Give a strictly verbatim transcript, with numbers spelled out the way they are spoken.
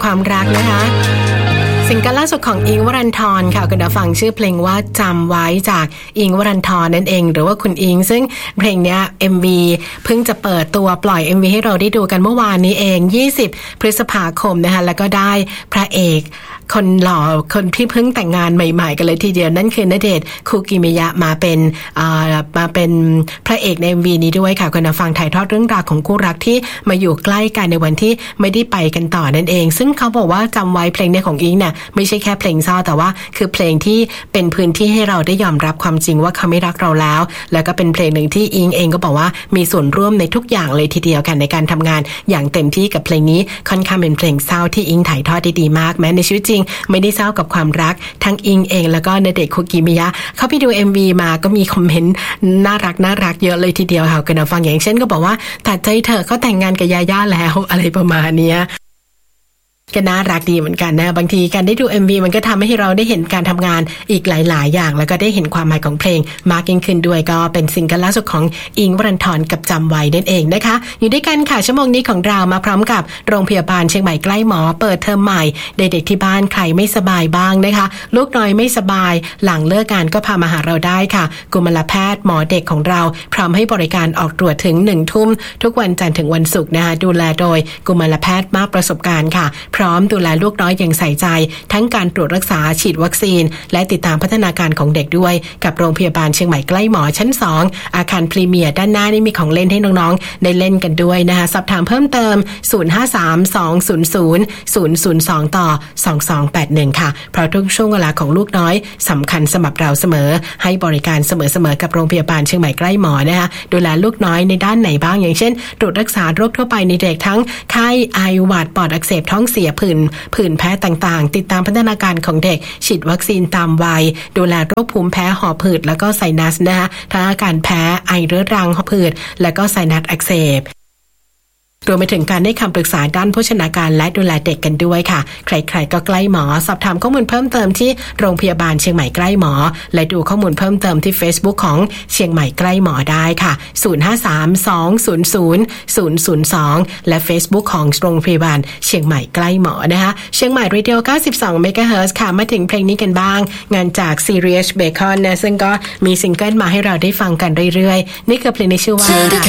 ความรักนะคะซิงเกิลล่าสุดของอิงค์วรันธรค่ะคุณผู้ฟังชื่อเพลงว่าจำไว้จากอิงค์วรันธรนั่นเองหรือว่าคุณอิงค์ซึ่งเพลงนี้ เอ็ม วี เพิ่งจะเปิดตัวปล่อย เอ็ม วี ให้เราได้ดูกันเมื่อวานนี้เองยี่สิบพฤษภาคมนะคะแล้วก็ได้พระเอกคนหล่อคนที่เพิ่งแต่งงานใหม่ๆกันเลยทีเดียวนั่นคือณเดชน์คูกิมิยะมาเป็นอ่ามาเป็นพระเอกใน เอ็ม วี นี้ด้วยค่ะคุณผู้ฟังถ่ายทอดเรื่องราวของคู่รักที่มาอยู่ใกล้กันในวันที่ไม่ได้ไปกันต่อนั่นเองซึ่งเขาบอกว่าจำไว้เพลงนี้ของอิงเนี่ยไม่ใช่แค่เพลงเศร้าแต่ว่าคือเพลงที่เป็นพื้นที่ให้เราได้ยอมรับความจริงว่าเขาไม่รักเราแล้วแล้วก็เป็นเพลงหนึ่งที่อิงเองก็บอกว่ามีส่วนร่วมในทุกอย่างเลยทีเดียวกันในการทำงานอย่างเต็มที่กับเพลงนี้ค่อนข้างเป็นเพลงเศร้าที่อิงถ่ายทอดได้ดีมากแม้ในชีวิตจริงไม่ได้เศร้ากับความรักทั้งอิงเองแล้วก็ณเดชน์คูกิมิยะเขาไปดู เอ็ม วี มาก็มีคอมเมนต์น่ารักน่ารักเยอะเลยทีเดียวค่ะคุณผู้ฟังอย่างเช่นก็บอกว่าตัดใจเถอะเขาแต่งงานกับยาย่าแล้วอะไรประมาณนี้ก็น่ารักดีเหมือนกันนะบางทีการได้ดู เอ็ม วี มันก็ทำให้เราได้เห็นการทำงานอีกหลายๆอย่างแล้วก็ได้เห็นความหมายของเพลงมากยิ่งขึ้นด้วยก็เป็นซิงเกิลล่าสุดของอิงค์วรันธรกับจำไว้นั่นเองนะคะอยู่ด้วยกันค่ะชั่วโมงนี้ของเรามาพร้อมกับโรงพยาบาลเชียงใหม่ใกล้หมอเปิดเทอมใหม่เด็กๆที่บ้านใครไม่สบายบ้างนะคะลูกน้อยไม่สบายหลังเลิกงานก็พามาหาเราได้ค่ะกุมารแพทย์หมอเด็กของเราพร้อมให้บริการออกตรวจถึงหนึ่งทุ่มทุกวันจันทร์ถึงวันศุกร์นะคะดูแลโดยกุมารแพทย์มากประสบการณ์ค่ะพร้อมดูแลลูกน้อยอย่างใส่ใจทั้งการตรวจรักษาฉีดวัคซีนและติดตามพัฒนาการของเด็กด้วยกับโรงพยาบาลเชียงใหม่ใกล้หมอชั้นสองอาคารพรีเมียร์ด้านหน้านี่มีของเล่นให้น้องๆได้เล่นกันด้วยนะคะสอบถามเพิ่มเติมศูนย์ ห้า สาม สอง ศูนย์ ศูนย์ ศูนย์ ศูนย์ สองต่อสองสองแปดหนึ่งค่ะเพราะทุกช่วงเวลาของลูกน้อยสำคัญสำหรับเราเสมอให้บริการเสมอๆกับโรงพยาบาลเชียงใหม่ใกล้หมอนะคะดูแลลูกน้อยในด้านไหนบ้างอย่างเช่นตรวจรักษาโรคทั่วไปในเด็กทั้งไข้ไอหวัดปอดอักเสบท้องเสียผื่นผื่นแพ้ต่างๆติดตามพัฒนาการของเด็กฉีดวัคซีนตามวัยดูแลโรคภูมิแพ้หอบหืดแล้วก็ไซนัสนะคะทั้งอาการแพ้ไอเรื้อรังหอบหืดแล้วก็ไซนัสอักเสบรวมไปถึงการให้คำปรึกษาด้านโภชนาการและดูแลเด็กกันด้วยค่ะใครๆก็ใกล้หมอสอบถามข้อมูลเพิ่มเติมที่โรงพยาบาลเชียงใหม่ใกล้หมอและดูข้อมูลเพิ่มเติมที่ Facebook ของเชียงใหม่ใกล้หมอได้ค่ะศูนย์ ห้า สาม สอง ศูนย์ ศูนย์ ศูนย์ ศูนย์ สองและ Facebook ของโรงพยาบาลเชียงใหม่ใกล้หมอนะคะเชียงใหม่ Radio เก้าสิบสอง เมกะเฮิรตซ์ ค่ะมาถึงเพลงนี้กันบ้างงานจาก Sirius Bacon นะซึ่งก็มีซิงเกิลมาให้เราได้ฟังกันเรื่อยๆนี่คือเพลงที่ชื่อว่า